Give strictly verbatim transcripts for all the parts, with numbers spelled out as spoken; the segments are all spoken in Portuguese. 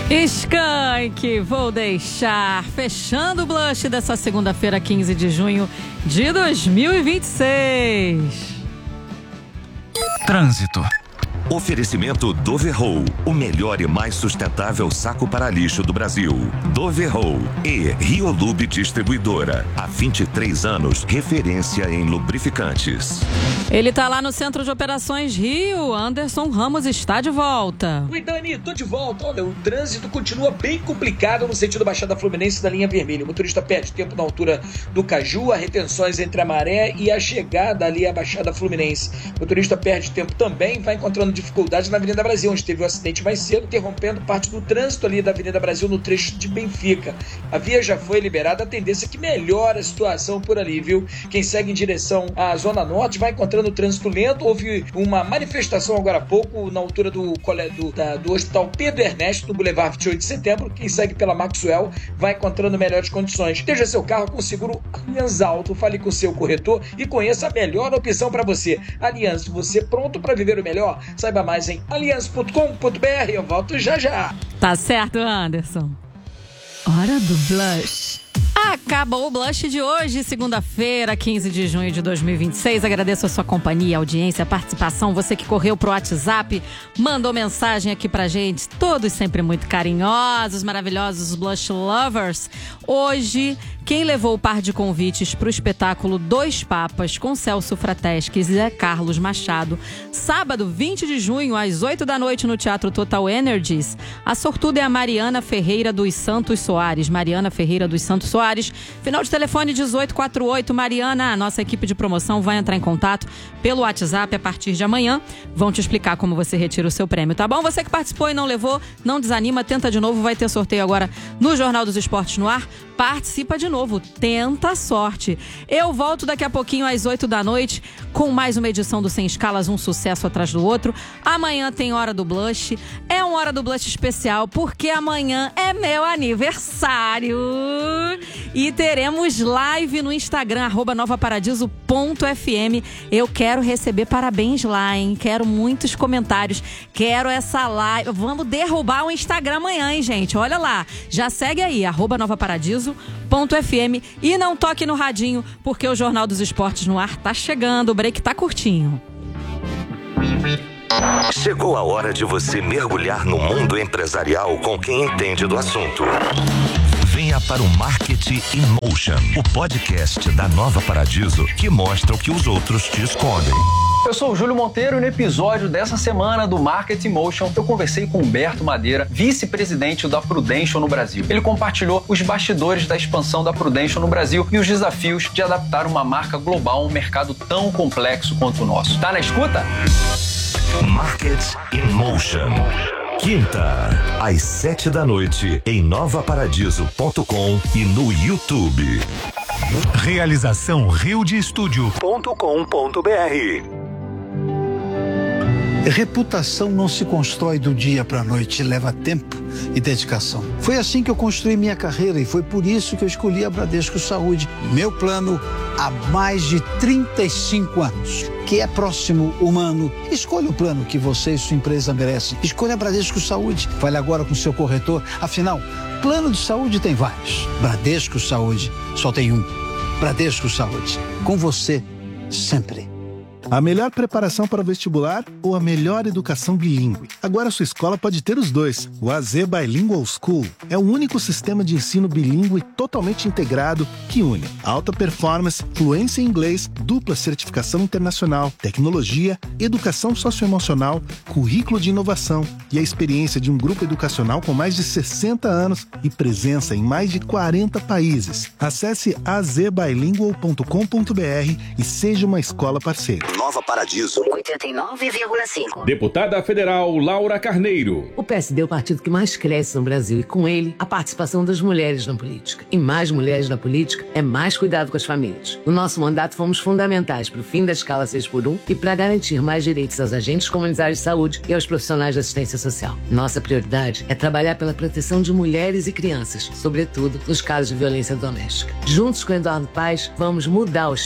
Skank, vou deixar, fechando o blush dessa segunda-feira, quinze de junho de dois mil e vinte e seis. Trânsito. Oferecimento Doverroll, o melhor e mais sustentável saco para lixo do Brasil. Doverroll e Riolube Distribuidora. Há vinte e três anos, referência em lubrificantes. Ele tá lá no Centro de Operações Rio. Anderson Ramos está de volta. Oi, Dani, tô de volta. Olha, o trânsito continua bem complicado no sentido Baixada Fluminense da linha vermelha. O motorista perde tempo na altura do Caju, há retenções entre a Maré e a chegada ali à Baixada Fluminense. O motorista perde tempo também, vai encontrando dificuldade na Avenida Brasil, onde teve um acidente mais cedo, interrompendo parte do trânsito ali da Avenida Brasil no trecho de Benfica. A via já foi liberada, a tendência é que melhora a situação por ali, viu? Quem segue em direção à Zona Norte vai encontrando o trânsito lento. Houve uma manifestação agora há pouco na altura do, do, da, do Hospital Pedro Ernesto, no Boulevard vinte e oito de setembro. Quem segue pela Maxwell vai encontrando melhores condições. Esteja seu carro com seguro Allianz Auto, fale com seu corretor e conheça a melhor opção para você. Allianz, você pronto para viver o melhor? Saiba mais em allianz ponto com ponto b r. Eu volto já já. Tá certo, Anderson. Hora do blush. Acabou o blush de hoje, segunda-feira, quinze de junho de dois mil e vinte e seis. Agradeço a sua companhia, audiência, a participação. Você que correu pro WhatsApp, mandou mensagem aqui pra gente. Todos sempre muito carinhosos, maravilhosos blush lovers. Hoje, quem levou o par de convites pro espetáculo Dois Papas com Celso Frateschi e Zé Carlos Machado, sábado, vinte de junho, às oito da noite, no Teatro Total Energies. A sortuda é a Mariana Ferreira dos Santos Soares. Mariana Ferreira dos Santos Soares. Final de telefone dezoito quarenta e oito. Mariana, a nossa equipe de promoção vai entrar em contato pelo WhatsApp a partir de amanhã. Vão te explicar como você retira o seu prêmio, tá bom? Você que participou e não levou, não desanima, tenta de novo. Vai ter sorteio agora no Jornal dos Esportes no ar. Participa de novo, tenta a sorte. Eu volto daqui a pouquinho às oito da noite com mais uma edição do Sem Escalas, um sucesso atrás do outro. Amanhã tem Hora do Blush. É uma Hora do Blush especial porque amanhã é meu aniversário. E teremos live no Instagram, arroba nova paradiso ponto f m. Eu quero receber parabéns lá, hein? Quero muitos comentários. Quero essa live. Vamos derrubar o Instagram amanhã, hein, gente? Olha lá. Já segue aí, arroba nova paradiso ponto f m. E não toque no radinho, porque o Jornal dos Esportes no ar tá chegando. O break tá curtinho. Chegou a hora de você mergulhar no mundo empresarial com quem entende do assunto. Venha para o Marketing in Motion, o podcast da Nova Paradiso que mostra o que os outros te escondem. Eu sou o Júlio Monteiro e no episódio dessa semana do Marketing Motion eu conversei com Humberto Madeira, vice-presidente da Prudential no Brasil. Ele compartilhou os bastidores da expansão da Prudential no Brasil e os desafios de adaptar uma marca global a um mercado tão complexo quanto o nosso. Tá na escuta? Marketing in Motion. Quinta, às sete da noite, em nova paradiso ponto com e no YouTube. Realização rio de estúdio ponto com ponto b r. Reputação não se constrói do dia para a noite, leva tempo e dedicação. Foi assim que eu construí minha carreira e foi por isso que eu escolhi a Bradesco Saúde, meu plano há mais de trinta e cinco anos, que é próximo, humano. Escolha o plano que você e sua empresa merecem. Escolha a Bradesco Saúde. Fale agora com seu corretor. Afinal, plano de saúde tem vários. Bradesco Saúde só tem um. Bradesco Saúde. Com você, sempre. A melhor preparação para o vestibular ou a melhor educação bilíngue? Agora sua escola pode ter os dois. O A Z Bilingual School é o único sistema de ensino bilíngue totalmente integrado que une alta performance, fluência em inglês, dupla certificação internacional, tecnologia, educação socioemocional, currículo de inovação e a experiência de um grupo educacional com mais de sessenta anos e presença em mais de quarenta países. Acesse a z bilingual ponto com ponto b r e seja uma escola parceira. Nova Paradiso oitenta e nove vírgula cinco. Deputada Federal Laura Carneiro. O P S D é o partido que mais cresce no Brasil e, com ele, a participação das mulheres na política. E mais mulheres na política é mais cuidado com as famílias. No nosso mandato, fomos fundamentais para o fim da escala seis por um e para garantir mais direitos aos agentes comunitários de saúde e aos profissionais de assistência social. Nossa prioridade é trabalhar pela proteção de mulheres e crianças, sobretudo nos casos de violência doméstica. Juntos com Eduardo Paes, vamos mudar o Estado.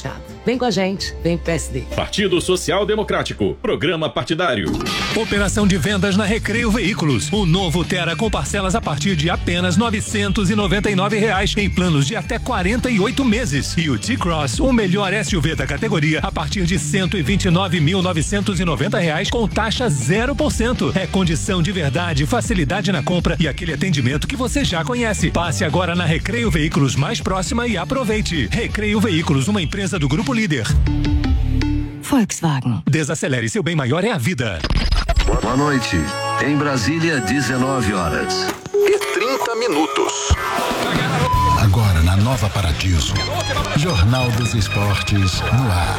Vem com a gente, vem pro P S D. Partido Social Democrático, programa partidário. Operação de vendas na Recreio Veículos. O novo Tera com parcelas a partir de apenas novecentos e noventa e nove reais em planos de até quarenta e oito meses. E o T-Cross, o melhor S U V da categoria, a partir de cento e vinte e nove mil novecentos e noventa reais com taxa zero por cento. É condição de verdade, facilidade na compra e aquele atendimento que você já conhece. Passe agora na Recreio Veículos mais próxima e aproveite. Recreio Veículos, uma empresa do Grupo Líder. Volkswagen. Desacelere, seu bem maior é a vida. Boa noite. Em Brasília, dezenove horas e trinta minutos. Agora na Nova Paradiso. Jornal dos Esportes no ar.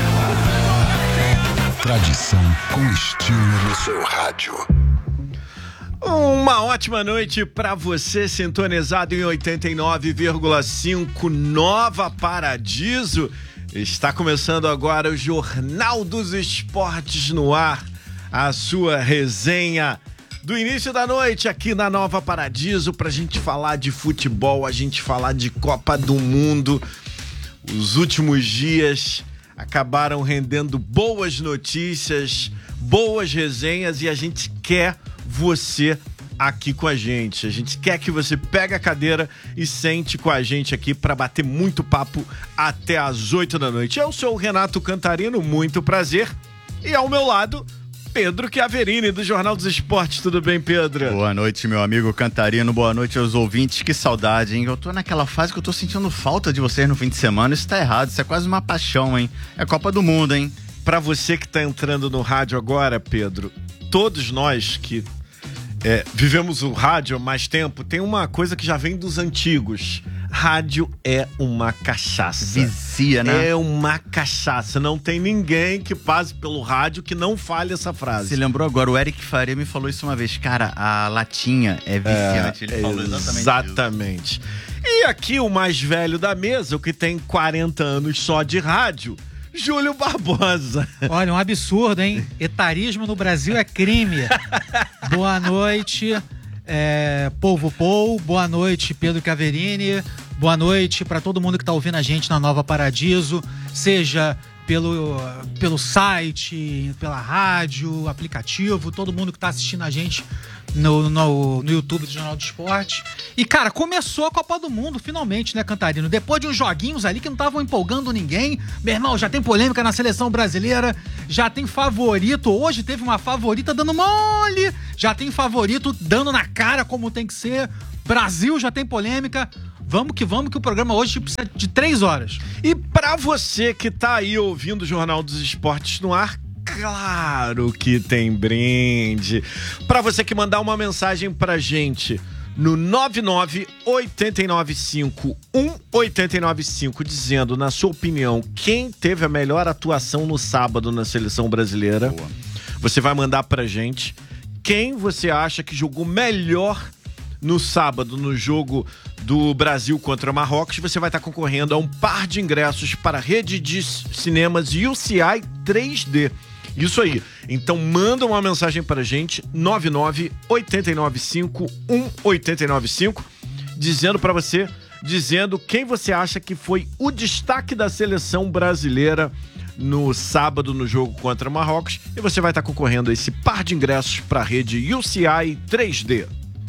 Tradição com estilo no seu rádio. Uma ótima noite para você, sintonizado em oitenta e nove vírgula cinco Nova Paradiso. Está começando agora o Jornal dos Esportes no ar, a sua resenha do início da noite aqui na Nova Paradiso, pra gente falar de futebol, a gente falar de Copa do Mundo. Os últimos dias acabaram rendendo boas notícias, boas resenhas e a gente quer você aqui com a gente. A gente quer que você pegue a cadeira e sente com a gente aqui para bater muito papo até às oito da noite. Eu sou o Renato Cantarino, muito prazer. E ao meu lado, Pedro Chiaverini, do Jornal dos Esportes. Tudo bem, Pedro? Boa noite, meu amigo Cantarino. Boa noite aos ouvintes. Que saudade, hein? Eu tô naquela fase que eu tô sentindo falta de vocês no fim de semana. Isso tá errado, isso é quase uma paixão, hein? É Copa do Mundo, hein? Pra você que tá entrando no rádio agora, Pedro, todos nós que É, vivemos o rádio há mais tempo, tem uma coisa que já vem dos antigos. Rádio é uma cachaça. Vicia, né? É uma cachaça. Não tem ninguém que passe pelo rádio que não fale essa frase. Você lembrou agora, o Eric Faria me falou isso uma vez. Cara, a latinha é viciante. É, Ele falou exatamente Exatamente. Isso. E aqui o mais velho da mesa, o que tem quarenta anos só de rádio, Júlio Barbosa. Olha, um absurdo, hein? Etarismo no Brasil é crime. Boa noite, é, Povo Pou. Boa noite, Pedro Chiaverini. Boa noite para todo mundo que tá ouvindo a gente na Nova Paradiso, seja pelo, pelo site, pela rádio, aplicativo, todo mundo que tá assistindo a gente no, no, no YouTube do Jornal do Esporte. E, cara, começou a Copa do Mundo, finalmente, né, Cantarino? Depois de uns joguinhos ali que não estavam empolgando ninguém. Meu irmão, já tem polêmica na seleção brasileira, já tem favorito. Hoje teve uma favorita dando mole, já tem favorito dando na cara como tem que ser. Brasil já tem polêmica. Vamos que vamos, que o programa hoje precisa de três horas. E pra você que tá aí ouvindo o Jornal dos Esportes no ar, claro que tem brinde. Pra você que mandar uma mensagem pra gente no nove nove oito nove cinco um oito nove cinco dizendo, na sua opinião, quem teve a melhor atuação no sábado na seleção brasileira. Boa. Você vai mandar pra gente quem você acha que jogou melhor no sábado, no jogo do Brasil contra Marrocos. Você vai estar concorrendo a um par de ingressos para a rede de cinemas U C I três D. Isso aí. Então manda uma mensagem para a gente, nove nove oito nove cinco um oito nove cinco, dizendo para você, dizendo quem você acha que foi o destaque da seleção brasileira no sábado no jogo contra Marrocos. E você vai estar concorrendo a esse par de ingressos para a rede U C I três D.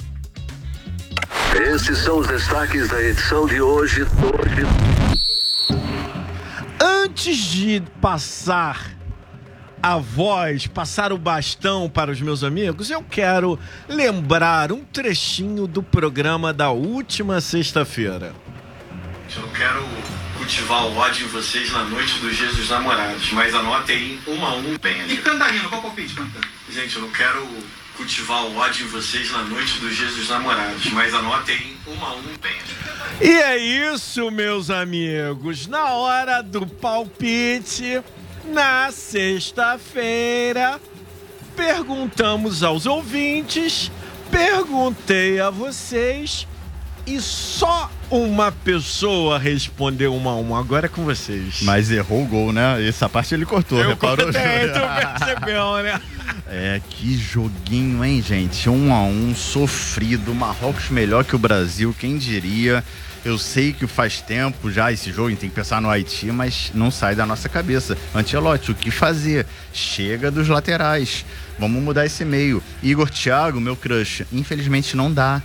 Esses são os destaques da edição de hoje. hoje. Antes de passar a voz, passar o bastão para os meus amigos, eu quero lembrar um trechinho do programa da última sexta-feira. Eu não quero cultivar o ódio em vocês na noite dos Dias dos Namorados, mas anotem um a um bem ali. E Cantarino, qual o palpite, Cantarino? Gente, eu não quero cultivar o ódio em vocês na noite dos Dias dos Namorados, mas anotem um a um bem ali. E é isso, meus amigos, na hora do palpite, na sexta-feira, perguntamos aos ouvintes, perguntei a vocês e só uma pessoa respondeu uma a uma. Agora é com vocês. Mas errou o gol, né? Essa parte ele cortou, eu reparou? Cortei, tu percebeu, né? É, que joguinho, hein, gente? Um a um, sofrido. Marrocos melhor que o Brasil, quem diria? Eu sei que faz tempo já esse jogo, a gente tem que pensar no Haiti, mas não sai da nossa cabeça. Ancelotti, o que fazer? Chega dos laterais. Vamos mudar esse meio. Igor Thiago, meu crush, infelizmente não dá.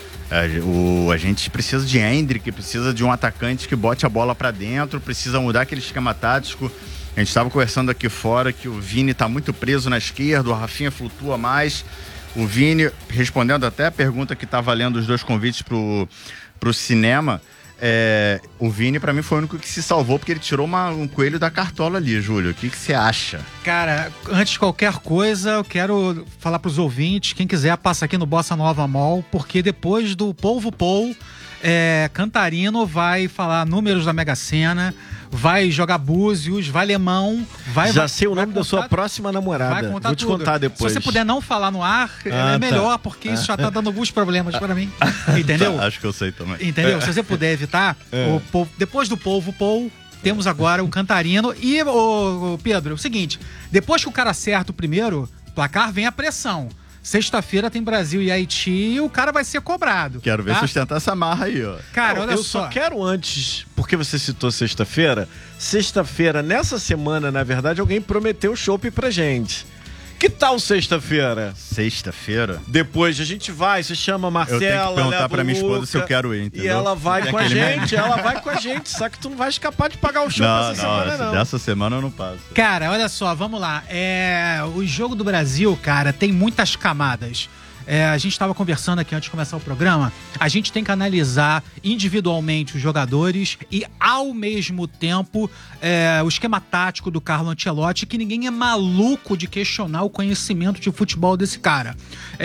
A, o, a gente precisa de Hendrick, precisa de um atacante que bote a bola pra dentro, precisa mudar aquele esquema tático. A gente estava conversando aqui fora que o Vini tá muito preso na esquerda, o Rafinha flutua mais. O Vini, respondendo até a pergunta que tá valendo os dois convites pro, pro cinema, é, o Vini pra mim foi o único que se salvou porque ele tirou uma, um coelho da cartola ali, Júlio. O que que você acha? Cara, antes de qualquer coisa, eu quero falar pros ouvintes, quem quiser passa aqui no Bossa Nova Mall, porque depois do Polvo Pou, é, Cantarino vai falar números da Mega Sena, vai jogar búzios, vai lemão, vai... Já vai, sei o nome contar, da sua próxima namorada. Vai contar Vou te tudo. contar depois. Se você puder não falar no ar, Ah, é melhor, tá. porque isso já tá dando alguns problemas para mim. Entendeu? Acho que eu sei também. Entendeu? Se você puder evitar, É. o povo, depois do Polvo Pou, temos agora o Cantarino. E, o Pedro, é o seguinte, depois que o cara acerta o primeiro placar, vem a pressão. Sexta-feira tem Brasil e Haiti e o cara vai ser cobrado. Quero ver tá? sustentar essa marra aí, ó. Cara, Não, olha eu só. só quero antes, porque você citou sexta-feira. Sexta-feira, nessa semana, na verdade, alguém prometeu chopp pra gente. Que tal sexta-feira? Sexta-feira? Depois a gente vai, você chama a Marcela, Eu tenho que perguntar leva pra o minha esposa Luca, se eu quero ir, entendeu? E ela vai É com a aquele gente, mesmo. ela vai com a gente. Só que tu não vai escapar de pagar o chopp Não, essa não, semana, essa- não. dessa semana eu não passo. Cara, olha só, vamos lá. É, o jogo do Brasil, cara, tem muitas camadas. É, a gente estava conversando aqui antes de começar o programa. A gente tem que analisar individualmente os jogadores e, ao mesmo tempo, é, o esquema tático do Carlo Ancelotti, que ninguém é maluco de questionar o conhecimento de futebol desse cara.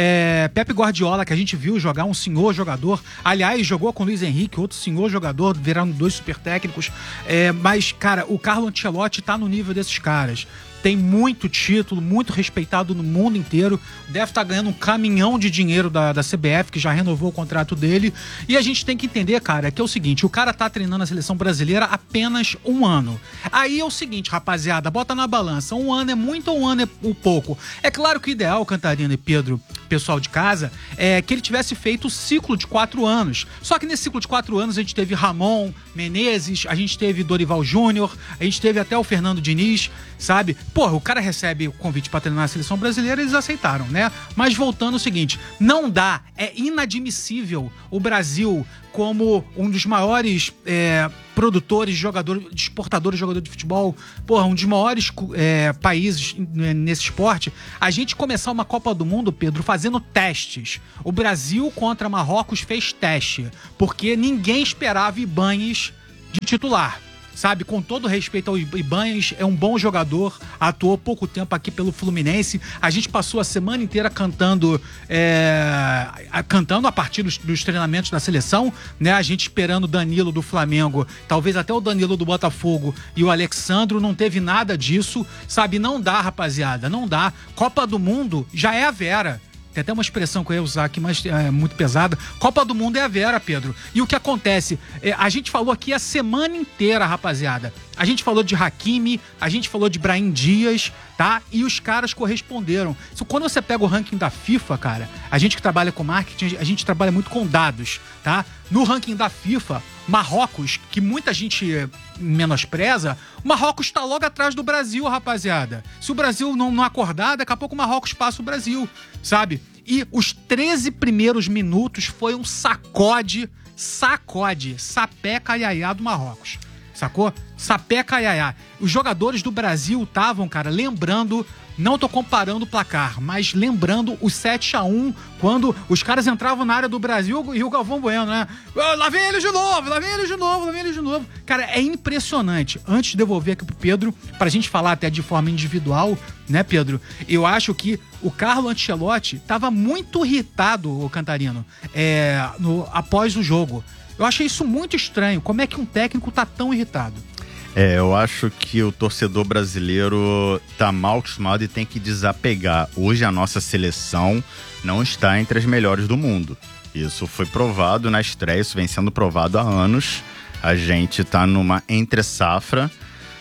É, Pepe Guardiola, que a gente viu jogar, um senhor jogador. Aliás, jogou com o Luiz Henrique, outro senhor jogador, viraram dois super técnicos. É, mas, cara, o Carlo Ancelotti tá no nível desses caras. Tem muito título, muito respeitado no mundo inteiro. Deve estar ganhando um caminhão de dinheiro da, da C B F, que já renovou o contrato dele. E a gente tem que entender, cara, que é o seguinte: o cara tá treinando a seleção brasileira apenas um ano. Aí é o seguinte, rapaziada, bota na balança. Um ano é muito ou um ano é um pouco? É claro que o ideal, Cantarina e Pedro, pessoal de casa, é que ele tivesse feito o ciclo de quatro anos. Só que nesse ciclo de quatro anos a gente teve Ramon Menezes, a gente teve Dorival Júnior, a gente teve até o Fernando Diniz, sabe? Porra, o cara recebe o convite pra treinar a seleção brasileira e eles aceitaram, né? Mas voltando ao seguinte, não dá, é inadmissível o Brasil como um dos maiores é, produtores de jogadores, de exportadores de jogadores de futebol, porra, um dos maiores é, países nesse esporte, a gente começar uma Copa do Mundo, Pedro, fazendo testes. O Brasil contra Marrocos fez teste, porque ninguém esperava Ibañez de titular. Sabe, com todo respeito ao Ibañez, é um bom jogador, atuou pouco tempo aqui pelo Fluminense. A gente passou a semana inteira cantando, é, cantando a partir dos, dos treinamentos da seleção, né? A gente esperando o Danilo do Flamengo, talvez até o Danilo do Botafogo e o Alexandro, não teve nada disso, sabe? Não dá, rapaziada, não dá. Copa do Mundo já é a Vera. Tem até uma expressão que eu ia usar aqui, mas é muito pesada. Copa do Mundo é a Vera, Pedro. E o que acontece? É, a gente falou aqui a semana inteira, rapaziada. A gente falou de Hakimi, a gente falou de Brahim Dias, tá? E os caras corresponderam. Isso, quando você pega o ranking da FIFA, cara, a gente que trabalha com marketing, a gente trabalha muito com dados, tá? No ranking da FIFA, Marrocos, que muita gente menospreza, o Marrocos tá logo atrás do Brasil, rapaziada. Se o Brasil não, não acordar, daqui a pouco o Marrocos passa o Brasil, sabe? E os treze primeiros minutos foi um sacode, sacode, sapeca iaiá do Marrocos. Sacou? Sapeca iaiá. Os jogadores do Brasil estavam, cara, lembrando, não tô comparando o placar, mas lembrando o sete a um, quando os caras entravam na área do Brasil e o Galvão Bueno, né? Oh, lá vem ele de novo, lá vem ele de novo, lá vem ele de novo. Cara, é impressionante. Antes de devolver aqui pro Pedro, pra gente falar até de forma individual, né, Pedro? Eu acho que o Carlo Ancelotti tava muito irritado, o Cantarino, é, no, após o jogo. Eu achei isso muito estranho. Como é que um técnico tá tão irritado? É, eu acho que o torcedor brasileiro tá mal acostumado e tem que desapegar. Hoje a nossa seleção não está entre as melhores do mundo. Isso foi provado na estreia, isso vem sendo provado há anos. A gente tá numa entre-safra.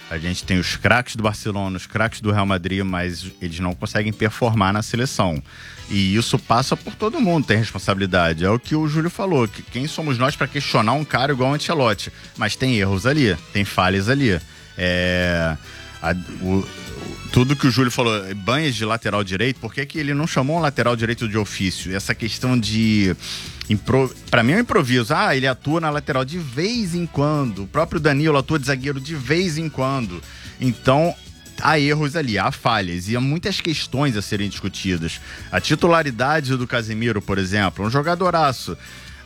A gente tem os craques do Barcelona, os craques do Real Madrid, mas eles não conseguem performar na seleção. E isso passa por todo mundo, tem responsabilidade. É o que o Júlio falou, que quem somos nós para questionar um cara igual o Ancelotti? Mas tem erros ali, tem falhas ali. É... A, o, tudo que o Júlio falou, banhas de lateral direito, por que que ele não chamou um lateral direito de ofício? Essa questão de... Impro... Pra mim é um improviso. Ah, ele atua na lateral de vez em quando. O próprio Danilo atua de zagueiro de vez em quando. Então, há erros ali, há falhas. E há muitas questões a serem discutidas. A titularidade do Casemiro, por exemplo, um jogadoraço.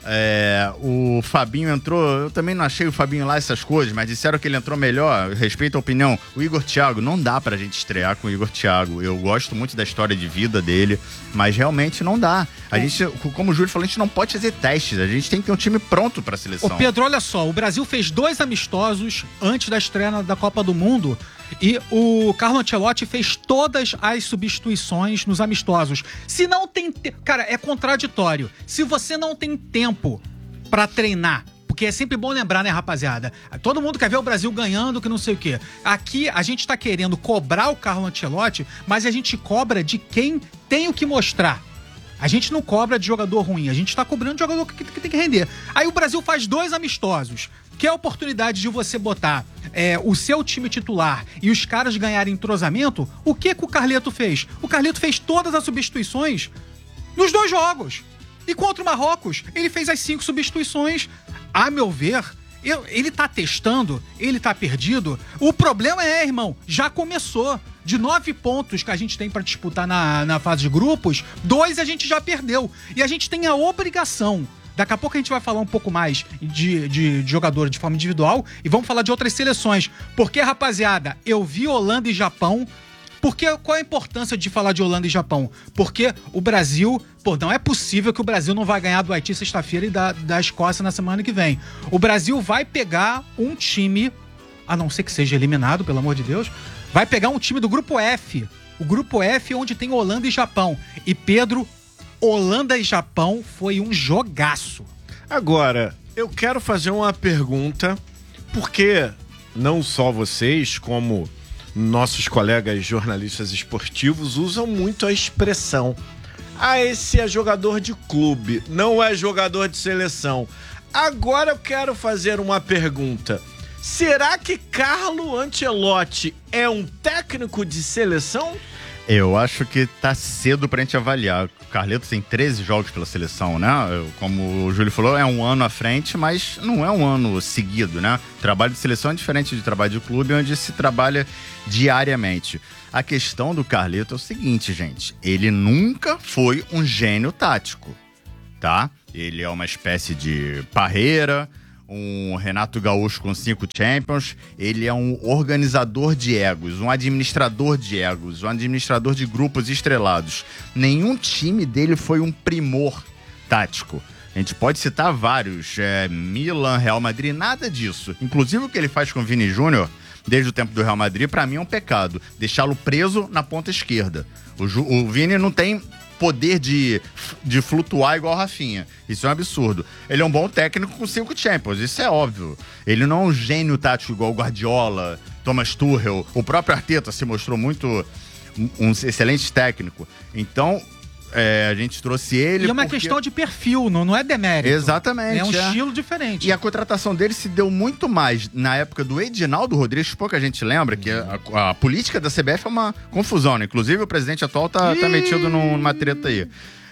É, o Fabinho entrou, eu também não achei o Fabinho lá essas coisas, mas disseram que ele entrou melhor, respeito a opinião. O Igor Thiago, não dá pra gente estrear com o Igor Thiago. Eu gosto muito da história de vida dele, mas realmente não dá. A gente, como o Júlio falou, a gente não pode fazer testes, a gente tem que ter um time pronto pra seleção. Ô Pedro, olha só, o Brasil fez dois amistosos antes da estreia da Copa do Mundo e o Carlo Ancelotti fez todas as substituições nos amistosos. Se não tem... Te... Cara, é contraditório. Se você não tem tempo pra treinar, porque é sempre bom lembrar, né, rapaziada? Todo mundo quer ver o Brasil ganhando, que não sei o quê. Aqui a gente tá querendo cobrar o Carlo Ancelotti, mas a gente cobra de quem tem o que mostrar. A gente não cobra de jogador ruim, a gente tá cobrando de jogador que, que tem que render. Aí o Brasil faz dois amistosos, que é a oportunidade de você botar é, o seu time titular e os caras ganharem entrosamento. O que que o Carleto fez? O Carleto fez todas as substituições nos dois jogos. E contra o Marrocos, ele fez as cinco substituições. A meu ver, eu, ele tá testando, ele tá perdido. O problema é, irmão, já começou. De nove pontos que a gente tem pra disputar na, na fase de grupos, dois a gente já perdeu. E a gente tem a obrigação. Daqui a pouco a gente vai falar um pouco mais de, de, de jogador de forma individual e vamos falar de outras seleções. Porque, rapaziada, eu vi Holanda e Japão. Porque, qual a importância de falar de Holanda e Japão? Porque o Brasil... Pô, não é possível que o Brasil não vai ganhar do Haiti sexta-feira e da, da Escócia na semana que vem. O Brasil vai pegar um time, a não ser que seja eliminado, pelo amor de Deus, vai pegar um time do Grupo F. O Grupo F onde tem Holanda e Japão. E, Pedro, Holanda e Japão foi um jogaço. Agora, eu quero fazer uma pergunta, porque não só vocês, como nossos colegas jornalistas esportivos usam muito a expressão: ah, esse é jogador de clube, não é jogador de seleção. Agora eu quero fazer uma pergunta. Será que Carlo Ancelotti é um técnico de seleção? Eu acho que tá cedo pra gente avaliar. O Carleto tem treze jogos pela seleção, né? Como o Júlio falou, é um ano à frente, mas não é um ano seguido, né? Trabalho de seleção é diferente de trabalho de clube, onde se trabalha diariamente. A questão do Carleto é o seguinte, gente. Ele nunca foi um gênio tático, tá? Ele é uma espécie de Parreira, um Renato Gaúcho com cinco Champions. Ele é um organizador de egos, um administrador de egos, um administrador de grupos estrelados. Nenhum time dele foi um primor tático. A gente pode citar vários, é, Milan, Real Madrid, nada disso. Inclusive o que ele faz com o Vini Júnior, desde o tempo do Real Madrid, pra mim é um pecado. Deixá-lo preso na ponta esquerda. O, Ju, o Vini não tem poder de, de flutuar igual o Rafinha. Isso é um absurdo. Ele é um bom técnico com cinco Champions, isso é óbvio. Ele não é um gênio tático igual o Guardiola, Thomas Tuchel. O próprio Arteta se mostrou muito um, um excelente técnico. Então, é, a gente trouxe ele... E é uma porque... questão de perfil, não, não é demérito. Exatamente. É um é. estilo diferente. E a contratação dele se deu muito mais na época do Edinaldo Rodrigues, pouca gente lembra, que a, a política da C B F é uma confusão, né? Inclusive o presidente atual tá, tá metido numa treta aí.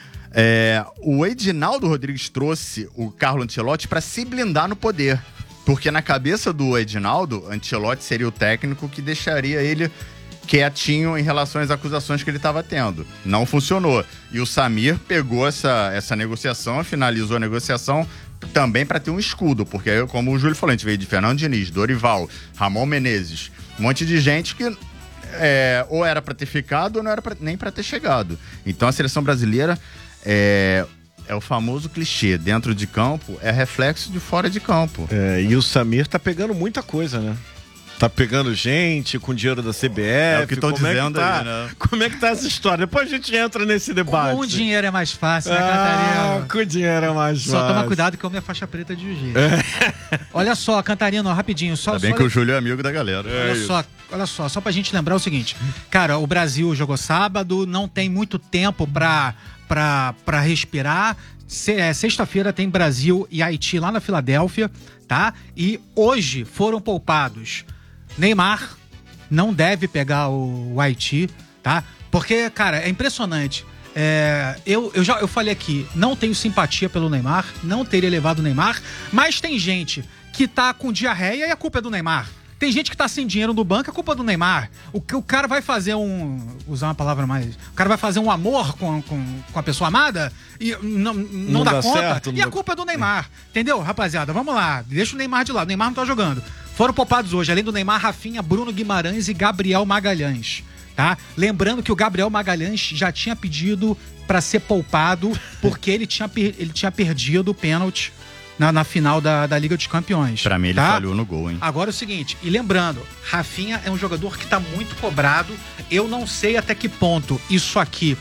É, o Edinaldo Rodrigues trouxe o Carlo Ancelotti para se blindar no poder. Porque na cabeça do Edinaldo, Ancelotti seria o técnico que deixaria ele quietinho em relação às acusações que ele estava tendo. Não funcionou. E o Samir pegou essa, essa negociação, finalizou a negociação também para ter um escudo, porque, como o Júlio falou, a gente veio de Fernando Diniz, Dorival, Ramon Menezes, um monte de gente que é, ou era para ter ficado ou não era pra, nem para ter chegado. Então a seleção brasileira é, é o famoso clichê, dentro de campo é reflexo de fora de campo. É, e o Samir tá pegando muita coisa, né? Tá pegando gente com dinheiro da C B F. É o que estão dizendo é que tá, aí, né? Como é que tá essa história? Depois a gente entra nesse debate. Com o dinheiro é mais fácil, né, Ah, Cantarino? com o dinheiro é mais Só fácil. toma cuidado que eu minha faixa preta de jiu-jitsu. É. Olha só, Cantarino, rapidinho. Só, Ainda bem só que o Júlio é amigo da galera. Olha É só, olha só, só pra gente lembrar o seguinte. Cara, o Brasil jogou sábado, não tem muito tempo pra, pra, pra respirar. Se- é, Sexta-feira tem Brasil e Haiti lá na Filadélfia, tá? E hoje foram poupados Neymar, não deve pegar o, o Haiti, tá? Porque, cara, é impressionante. É, eu, eu já eu falei aqui, não tenho simpatia pelo Neymar, não teria levado o Neymar, mas tem gente que tá com diarreia e a culpa é do Neymar. Tem gente que tá sem dinheiro no banco, a culpa é do Neymar. O, que o cara vai fazer um... Usar uma palavra mais... O cara vai fazer um amor com, com, com a pessoa amada e não, não, Não dá, dá conta. certo, não e a dá- culpa é do Neymar. Entendeu, rapaziada? Vamos lá. Deixa o Neymar de lado. O Neymar não tá jogando. Foram poupados hoje, além do Neymar, Rafinha, Bruno Guimarães e Gabriel Magalhães. Tá? Lembrando que o Gabriel Magalhães já tinha pedido pra ser poupado porque ele tinha, per- ele tinha perdido o pênalti na, na final da, da Liga dos Campeões. Pra mim, ele tá? falhou no gol, hein? Agora é o seguinte, e lembrando, Rafinha é um jogador que tá muito cobrado. Eu não sei até que ponto isso aqui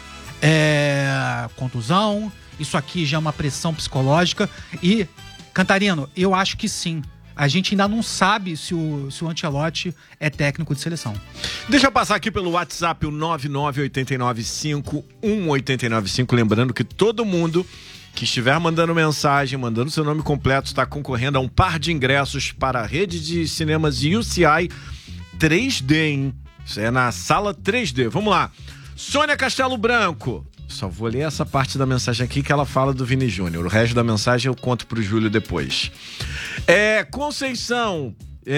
é contusão, isso aqui já é uma pressão psicológica. E, Cantarino, eu acho que sim. A gente ainda não sabe se o, se o Ancelotti é técnico de seleção. Deixa eu passar aqui pelo WhatsApp, o nove nove oito nove cinco um oito nove cinco. Lembrando que todo mundo que estiver mandando mensagem, mandando seu nome completo, está concorrendo a um par de ingressos para a rede de cinemas U C I três D, hein? Isso é na sala três D. Vamos lá. Sônia Castelo Branco. Só vou ler essa parte da mensagem aqui que ela fala do Vini Júnior. O resto da mensagem eu conto pro Júlio depois. É, Conceição,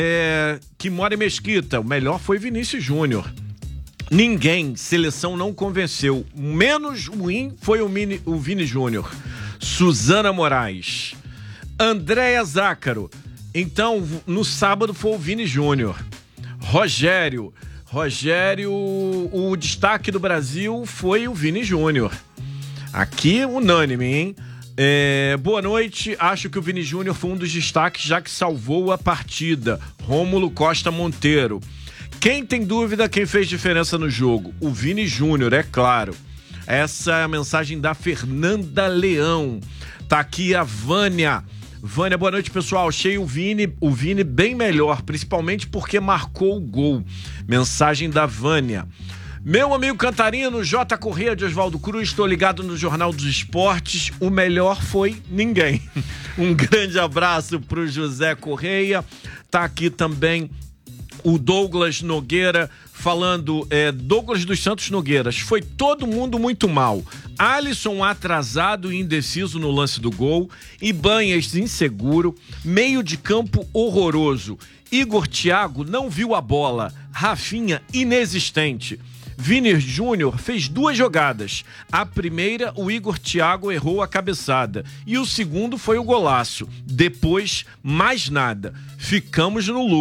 é, que mora em Mesquita. O melhor foi Vinícius Júnior. Ninguém, seleção não convenceu. Menos ruim foi o, Mini, o Vini Júnior. Suzana Moraes. Andréia Zácaro. Então, no sábado foi o Vini Júnior. Rogério. Rogério, o destaque do Brasil foi o Vini Júnior. Aqui, unânime, hein? É, boa noite. Acho que o Vini Júnior foi um dos destaques, já que salvou a partida. Rômulo Costa Monteiro. Quem tem dúvida quem fez diferença no jogo? O Vini Júnior, é claro. Essa é a mensagem da Fernanda Leão. Tá aqui a Vânia. Vânia, boa noite, pessoal. Achei o Vini, o Vini bem melhor, principalmente porque marcou o gol. Mensagem da Vânia. Meu amigo Cantarino, J. Corrêa de Oswaldo Cruz, estou ligado no Jornal dos Esportes. O melhor foi ninguém. Um grande abraço pro José Correia. Tá aqui também o Douglas Nogueira falando, é, Douglas dos Santos Nogueiras, foi todo mundo muito mal. Alisson atrasado e indeciso no lance do gol, Ibanhas inseguro, meio de campo horroroso, Igor Thiago não viu a bola, Rafinha inexistente. Vini Júnior fez duas jogadas. A primeira, o Igor Thiago errou a cabeçada. E o segundo foi o golaço. Depois, mais nada. Ficamos no lucro.